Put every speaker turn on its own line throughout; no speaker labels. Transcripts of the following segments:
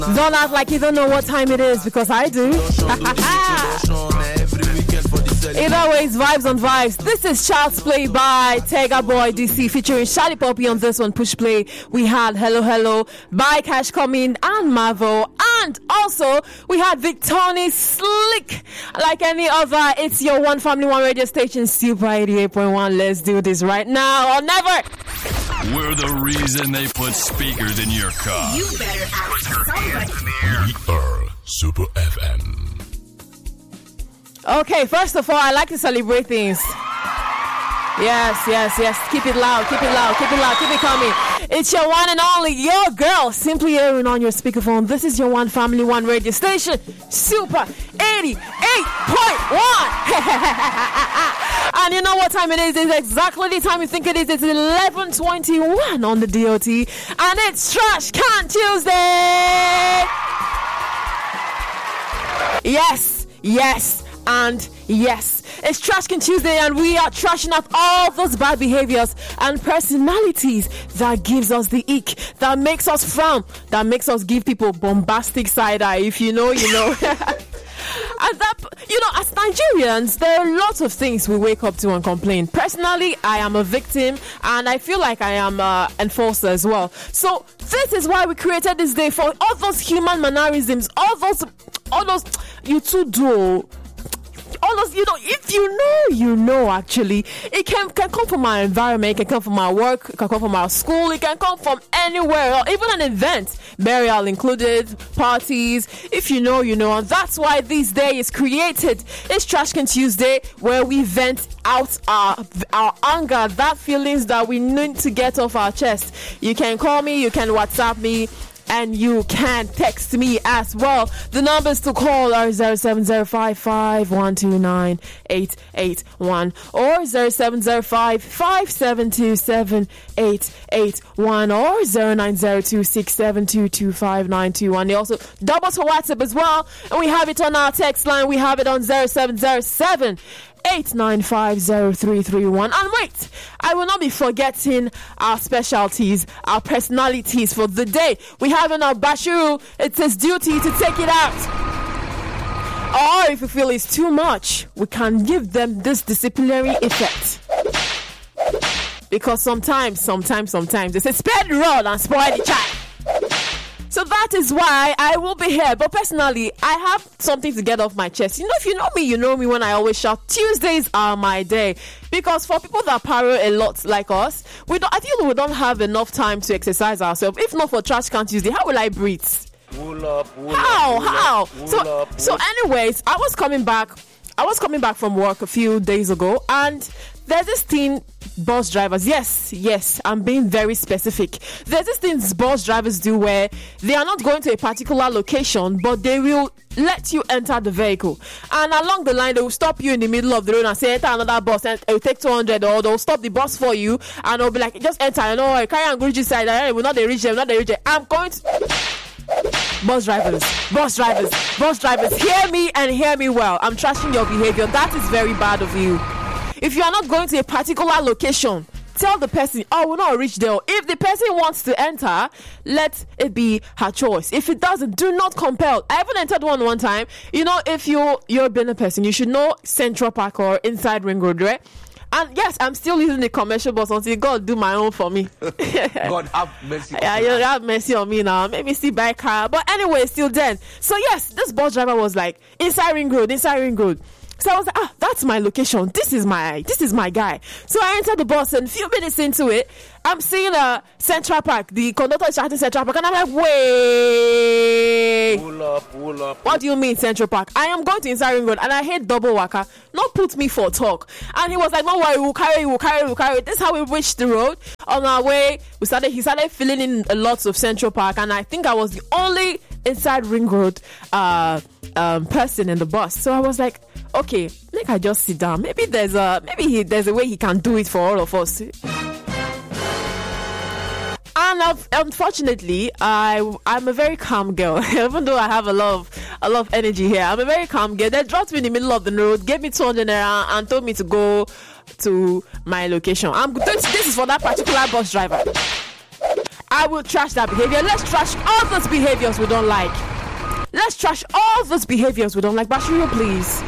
Don't act like you don't know what time it is, because I do. Either way, it's vibes on vibes. This is Child's Play by Tega Boy DC featuring Shali Poppy on this one, Push Play. We had Hello Hello by Cash Coming and Marvel. And also, we had Victoni Slick. Like any other, it's your one family, one radio station, Super 88.1. Let's do this right now or never.
We're the reason they put speakers in your car.
You better ask somebody.
We are Super FM.
Okay, first of all, I like to celebrate things. Yes. Keep it loud, keep it coming. It's your one and only, your girl, simply airing on your speakerphone. This is your one family, one radio station, Super 88.1. And you know what time it is? It's exactly the time you think it is. It's 11:21 on the DOT. And it's Trash Can Tuesday. Yes. And yes, it's Trash Can Tuesday, and we are trashing out all those bad behaviors and personalities that gives us the ick, that makes us frown, that makes us give people bombastic side eye. If you know, you know. And that, as Nigerians, there are lots of things we wake up to and complain. Personally, I am a victim, and I feel like I am an enforcer as well. So this is why we created this day, for all those human mannerisms, all those you two do. All those, if you know, actually, it can come from our environment, it can come from our work, it can come from our school, it can come from anywhere, or even an event, burial included, parties. If you know, you know, and that's why this day is created. It's Trash Can Tuesday, where we vent out our anger, that feelings that we need to get off our chest. You can call me, you can WhatsApp me, and you can text me as well. The numbers to call are 07055129881 or 0705572781 or 090267225921. They also double to WhatsApp as well, and we have it on our text line. We have it on 0707 8950331. And wait, I will not be forgetting our specialties, our personalities for the day. We have in our Bashiru, it's his duty to take it out. Or if you feel it's too much, we can give them this disciplinary effect. Because sometimes they say spare the rod and spoil the child. So that is why I will be here. But personally, I have something to get off my chest. If you know me when I always shout, Tuesdays are my day. Because for people that parrot a lot like us, I feel we don't have enough time to exercise ourselves. If not for Trash Can Tuesday, how will I breathe? How? So anyways, I was coming back from work a few days ago, and there's this thing bus drivers, yes, I'm being very specific. There's this thing bus drivers do where they are not going to a particular location, but they will let you enter the vehicle. And along the line, they will stop you in the middle of the road and say, enter another bus, and it will take 200, or they'll stop the bus for you, and they'll be like, just enter, carry on Guruji side, we're not the reach them. I'm going to... Bus drivers, hear me and hear me well. I'm trashing your behavior. That is very bad of you. If you are not going to a particular location, tell the person, we'll not reach there. If the person wants to enter, let it be her choice. If it doesn't, do not compel. I haven't entered one time. If you're a Benin person, you should know Central Park or inside Ring Road, right? And yes, I'm still using the commercial bus until God do my own for me.
God have mercy.
Yeah, you have mercy on me now. Maybe still buy a car. But anyway, still then. So yes, this bus driver was like, inside Ring Road. So I was like, that's my location. This is my guy. So I entered the bus, and a few minutes into it, I'm seeing Central Park. The conductor is shouting Central Park, and I'm like, wait.
Pull up.
What do you mean Central Park? I am going to inside Ring Road, and I hate double waka. Not put me for talk. And he was like, don't worry, we'll carry. This is how we reached the road. On our way, he started filling in lots of Central Park, and I think I was the only inside Ring Road person in the bus. So I was like, okay, make I just sit down. Maybe there's a way he can do it for all of us. And unfortunately, I'm a very calm girl. Even though I have a lot of energy here, I'm a very calm girl. They dropped me in the middle of the road, gave me 200 naira, and told me to go to my location. This is for that particular bus driver. I will trash that behavior. Let's trash all those behaviors we don't like. Let's trash all those behaviors we don't like. Bashiru, please.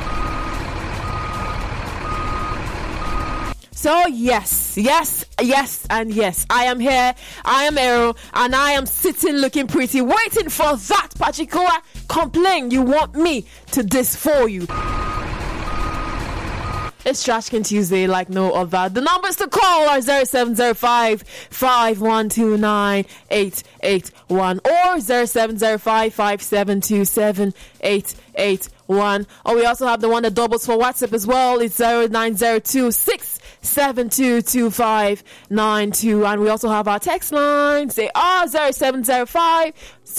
So yes, and yes. I am here, I am Ero, and I am sitting looking pretty, waiting for that particular complaint you want me to diss for you. It's Trashkin Tuesday like no other. The numbers to call are 0705 5129 881 or 0705 5727 881. Or we also have the one that doubles for WhatsApp as well. It's 0902 6722592. And we also have our text lines. They are 0707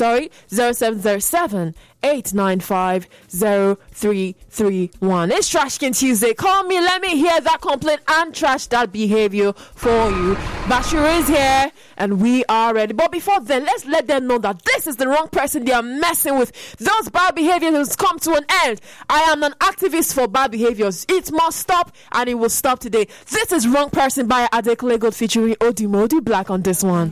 8950331. It's Trashkin Tuesday. Call me, let me hear that complaint and trash that behavior for you. Bashiru is here and we are ready. But before then, let's let them know that this is the wrong person they are messing with. Those bad behaviors has come to an end. I am an activist for bad behaviors. It must stop and it will stop today. This is Wrong Person by Adekunle Gold featuring Odimodu Black on this one.